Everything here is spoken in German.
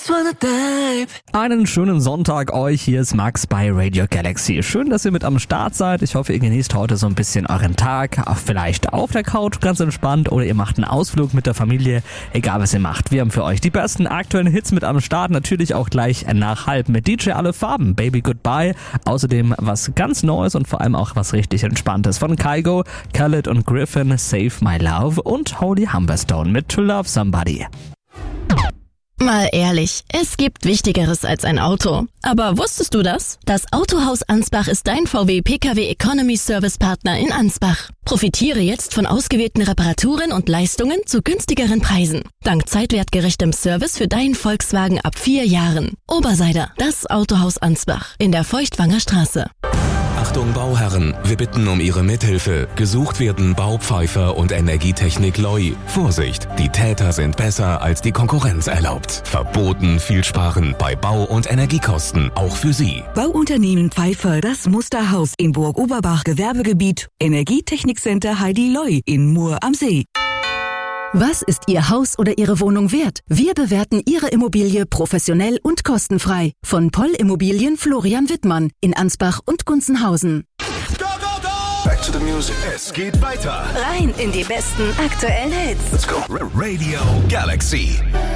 just wanna dive. Einen schönen Sonntag euch, hier ist Max bei Radio Galaxy. Schön, dass ihr mit am Start seid. Ich hoffe, ihr genießt heute so ein bisschen euren Tag. Vielleicht auf der Couch, ganz entspannt, oder ihr macht einen Ausflug mit der Familie. Egal, was ihr macht. Wir haben für euch die besten aktuellen Hits mit am Start. Natürlich auch gleich nach halb mit DJ Alle Farben, Baby Goodbye. Außerdem was ganz Neues und vor allem auch was richtig Entspanntes von Kygo, Khaled und Griffin, Save My Love und Holy Humberstone mit To Love Somebody. Mal ehrlich, es gibt Wichtigeres als ein Auto. Aber wusstest du das? Das Autohaus Ansbach ist dein VW PKW Economy Service Partner in Ansbach. Profitiere jetzt von ausgewählten Reparaturen und Leistungen zu günstigeren Preisen. Dank zeitwertgerechtem Service für deinen Volkswagen ab 4 Jahren. Oberseider, das Autohaus Ansbach in der Feuchtwanger Straße. Achtung Bauherren, wir bitten um Ihre Mithilfe. Gesucht werden Baupfeifer und Energietechnik Loi. Vorsicht, die Täter sind besser als die Konkurrenz erlaubt. Verboten viel sparen bei Bau- und Energiekosten, auch für Sie. Bauunternehmen Pfeiffer, das Musterhaus in Burg-Oberbach Gewerbegebiet. Energietechnikcenter Heidi Loi in Mur am See. Was ist Ihr Haus oder Ihre Wohnung wert? Wir bewerten Ihre Immobilie professionell und kostenfrei. Von Poll Immobilien Florian Wittmann in Ansbach und Gunzenhausen. Go, go, go! Back to the music. Es geht weiter. Rein in die besten aktuellen Hits. Let's go. Radio Galaxy.